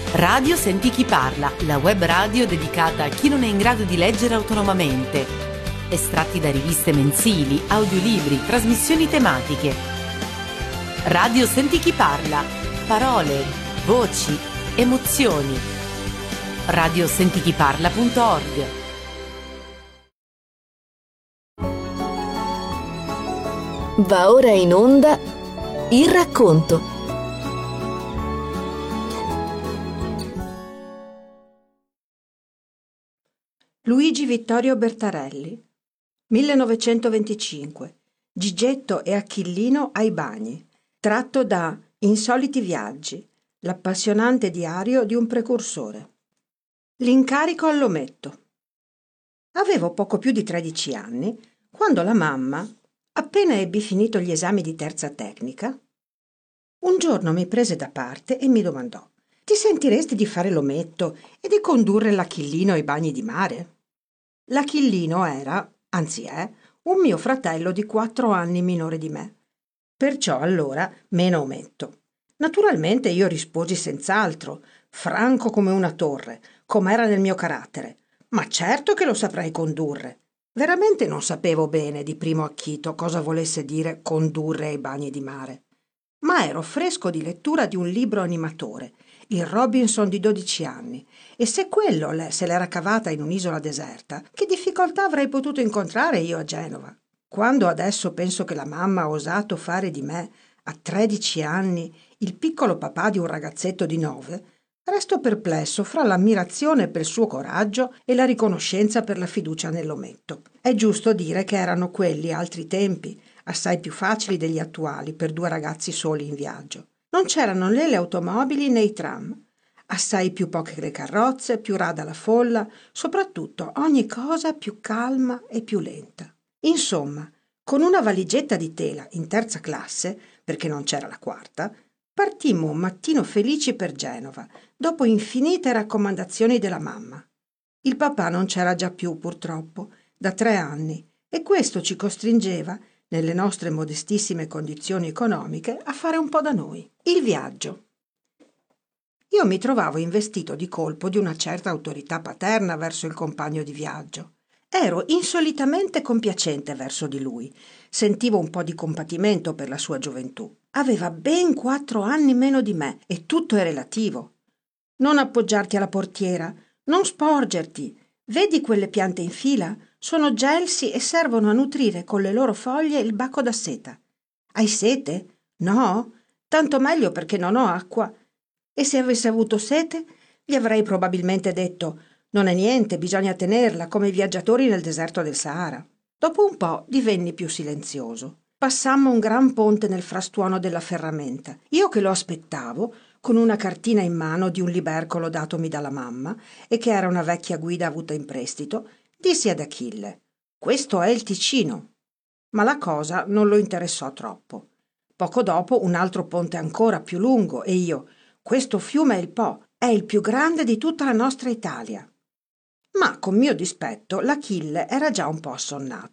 Radio Senti Chi Parla, la web radio dedicata a chi non è in grado di leggere autonomamente. Estratti da riviste mensili, audiolibri, trasmissioni tematiche. Radio Senti Chi Parla, parole, voci, emozioni. radiosentichiparla.org. Va ora in onda Il racconto. Luigi Vittorio Bertarelli, 1925, Gigetto e Achillino ai bagni, tratto da Insoliti viaggi, l'appassionante diario di un precursore. L'incarico all'ometto. Avevo poco più di 13 anni quando la mamma, appena ebbi finito gli esami di terza tecnica, un giorno mi prese da parte e mi domandò: «Ti sentiresti di fare l'ometto e di condurre l'Achillino ai bagni di mare?» L'Achillino era, anzi è, un mio fratello di 4 anni minore di me. Perciò allora meno ometto. Naturalmente io risposi senz'altro, franco come una torre, com'era nel mio carattere. «Ma certo che lo saprei condurre!» Veramente non sapevo bene di primo acchito cosa volesse dire condurre ai bagni di mare. Ma ero fresco di lettura di un libro animatore, il Robinson di 12 anni, e se quello se l'era cavata in un'isola deserta, che difficoltà avrei potuto incontrare io a Genova? Quando adesso penso che la mamma ha osato fare di me, a 13 anni, il piccolo papà di un ragazzetto di 9, resto perplesso fra l'ammirazione per il suo coraggio e la riconoscenza per la fiducia nell'ometto. È giusto dire che erano quelli altri tempi, assai più facili degli attuali per 2 ragazzi soli in viaggio. Non c'erano né le automobili né i tram, assai più poche le carrozze, più rada la folla, soprattutto ogni cosa più calma e più lenta. Insomma, con una valigetta di tela in terza classe, perché non c'era la quarta, partimmo un mattino felici per Genova, dopo infinite raccomandazioni della mamma. Il papà non c'era già più, purtroppo, da 3 anni, e questo ci costringeva, nelle nostre modestissime condizioni economiche, a fare un po' da noi. Il viaggio. Io mi trovavo investito di colpo di una certa autorità paterna verso il compagno di viaggio. Ero insolitamente compiacente verso di lui. Sentivo un po' di compatimento per la sua gioventù. Aveva ben 4 anni meno di me e tutto è relativo. Non appoggiarti alla portiera, non sporgerti. Vedi quelle piante in fila? Sono gelsi e servono a nutrire con le loro foglie il baco da seta. Hai sete? No? Tanto meglio perché non ho acqua. E se avessi avuto sete, gli avrei probabilmente detto: «Non è niente, bisogna tenerla, come i viaggiatori nel deserto del Sahara». Dopo un po' divenni più silenzioso. Passammo un gran ponte nel frastuono della ferramenta. Io che lo aspettavo, con una cartina in mano di un libercolo datomi dalla mamma e che era una vecchia guida avuta in prestito, dissi ad Achille: «Questo è il Ticino». Ma la cosa non lo interessò troppo. Poco dopo un altro ponte ancora più lungo e io: «Questo fiume è il Po, è il più grande di tutta la nostra Italia». Ma con mio dispetto l'Achille era già un po' assonnato.